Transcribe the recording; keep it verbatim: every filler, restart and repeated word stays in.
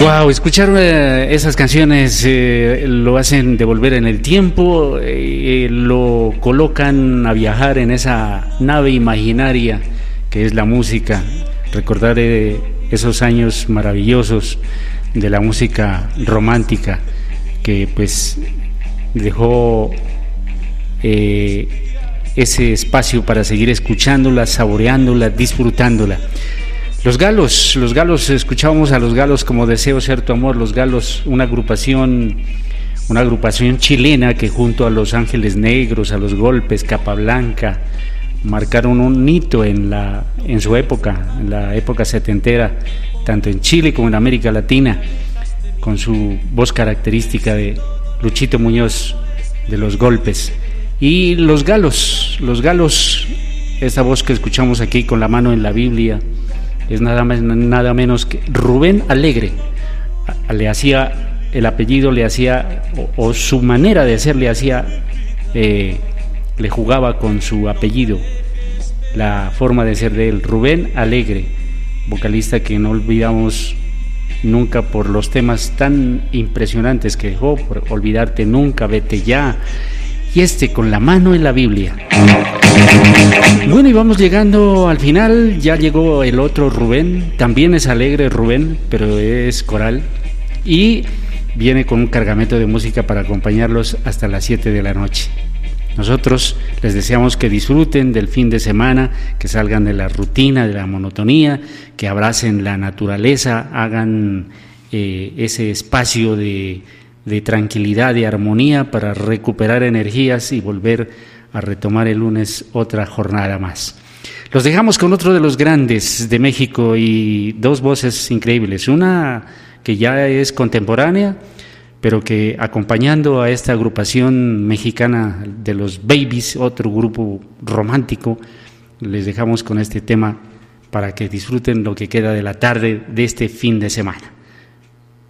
Wow, escuchar eh, esas canciones eh, lo hacen devolver en el tiempo, eh, lo colocan a viajar en esa nave imaginaria que es la música, recordar eh, esos años maravillosos de la música romántica que pues dejó eh, ese espacio para seguir escuchándola, saboreándola, disfrutándola. Los Galos, los Galos, escuchábamos a los Galos como Deseo ser tu amor, los Galos, una agrupación, una agrupación chilena que junto a Los Ángeles Negros, a Los Golpes, Capablanca, marcaron un hito en la, en su época, en la época setentera, tanto en Chile como en América Latina, con su voz característica de Luchito Muñoz de Los Golpes. Y los Galos, los Galos, esa voz que escuchamos aquí con la mano en la Biblia, es nada más, nada menos que Rubén Alegre. Le hacía, el apellido le hacía, o, o su manera de ser le hacía, eh, le jugaba con su apellido, la forma de ser de él. Rubén Alegre, vocalista que no olvidamos nunca por los temas tan impresionantes que dejó, por Olvidarte Nunca, Vete Ya, y este con la mano en la Biblia. Bueno, y vamos llegando al final. Ya llegó el otro Rubén, también es alegre Rubén, pero es coral, y viene con un cargamento de música para acompañarlos hasta las siete de la noche. Nosotros les deseamos que disfruten del fin de semana, que salgan de la rutina, de la monotonía, que abracen la naturaleza, hagan eh, ese espacio de, de tranquilidad, de armonía para recuperar energías y volver a retomar el lunes otra jornada más. Los dejamos con otro de los grandes de México y dos voces increíbles, una que ya es contemporánea, pero que acompañando a esta agrupación mexicana de los Babies, otro grupo romántico, les dejamos con este tema para que disfruten lo que queda de la tarde de este fin de semana.